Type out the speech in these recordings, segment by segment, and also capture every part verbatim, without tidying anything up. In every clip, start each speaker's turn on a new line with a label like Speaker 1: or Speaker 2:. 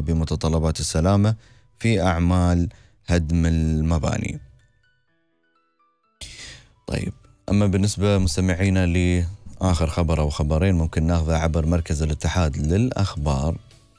Speaker 1: بمتطلبات السلامة في أعمال هدم المباني. طيب، أما بالنسبة مستمعينا لآخر خبر أو خبرين ممكن ناخذه عبر مركز الاتحاد للأخبار.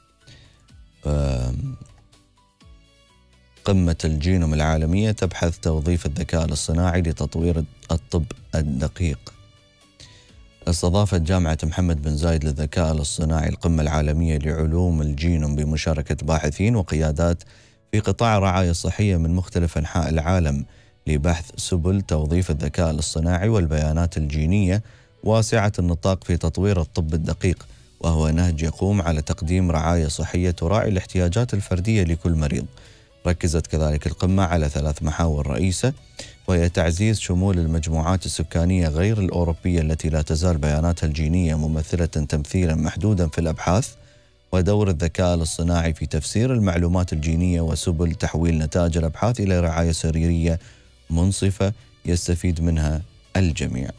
Speaker 1: قمة الجينوم العالمية تبحث توظيف الذكاء الاصطناعي لتطوير الطب الدقيق. استضافت جامعة محمد بن زايد للذكاء الاصطناعي القمة العالمية لعلوم الجينوم بمشاركة باحثين وقيادات في قطاع الرعاية الصحية من مختلف أنحاء العالم لبحث سبل توظيف الذكاء الاصطناعي والبيانات الجينية واسعة النطاق في تطوير الطب الدقيق، وهو نهج يقوم على تقديم رعاية صحية تراعي الاحتياجات الفردية لكل مريض. ركزت كذلك القمة على ثلاث محاور رئيسة، وهي تعزيز شمول المجموعات السكانية غير الأوروبية التي لا تزال بياناتها الجينية ممثلة تمثيلا محدودا في الأبحاث، ودور الذكاء الاصطناعي في تفسير المعلومات الجينية وسبل تحويل نتائج الأبحاث إلى رعاية سريرية منصفة يستفيد منها الجميع.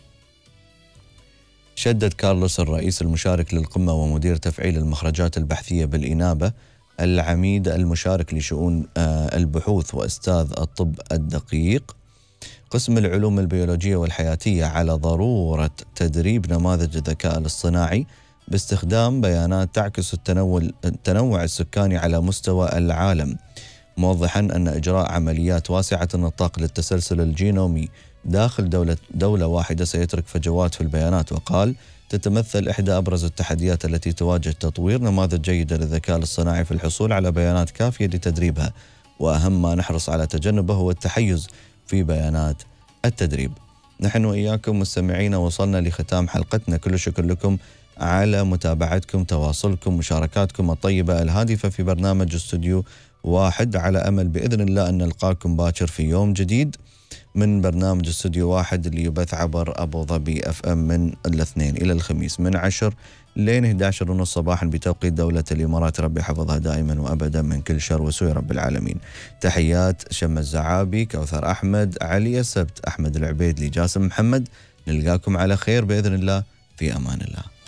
Speaker 1: شدد كارلوس الرئيس المشارك للقمة ومدير تفعيل المخرجات البحثية بالإنابة العميد المشارك لشؤون البحوث وأستاذ الطب الدقيق قسم العلوم البيولوجية والحياتية على ضرورة تدريب نماذج الذكاء الاصطناعي باستخدام بيانات تعكس التنوع, التنوع السكاني على مستوى العالم، موضحا أن إجراء عمليات واسعة النطاق للتسلسل الجينومي داخل دولة, دولة واحدة سيترك فجوات في البيانات. وقال تتمثل إحدى أبرز التحديات التي تواجه تطوير نماذج جيدة للذكاء الاصطناعي في الحصول على بيانات كافية لتدريبها، وأهم ما نحرص على تجنبه هو التحيز في بيانات التدريب. نحن وإياكم مستمعين وصلنا لختام حلقتنا، كل شكر لكم على متابعتكم، تواصلكم، مشاركاتكم الطيبة الهادفة في برنامج استوديو واحد، على أمل بإذن الله أن نلقاكم باكر في يوم جديد من برنامج استوديو واحد اللي يبث عبر أبو ظبي أف أم من الاثنين إلى الخميس من عشر لين إحدى عشر ونص صباحا بتوقيت دولة الإمارات، ربي حفظها دائما وأبدا من كل شر وسوء رب العالمين. تحيات شم الزعابي، كوثر أحمد، علي السبت، أحمد العبيد، لجاسم محمد. نلقاكم على خير بإذن الله، في أمان الله.